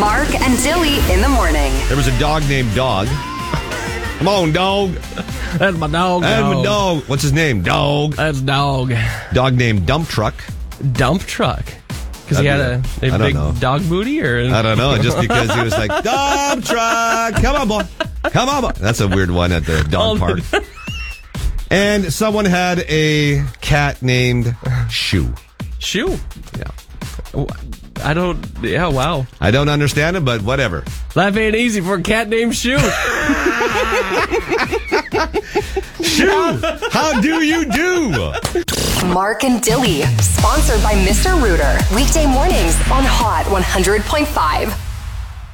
Mark and Dilly in the morning. There was a dog named Dog. Come on, dog. That's my dog. That's my dog. What's his name? Dog. That's dog. Dog named Dump Truck. Dump truck. Because he had a big dog booty? Or I don't know. Just because he was like, Dump Truck. Come on, boy. Come on, boy. That's a weird one at the dog park. And someone had a cat named Shoe. Shoe? Yeah. Wow. I don't understand it, but whatever. Life ain't easy for a cat named Shoe. Shoe, how do you do? Mark and Dilly, sponsored by Mr. Rooter. Weekday mornings on Hot 100.5.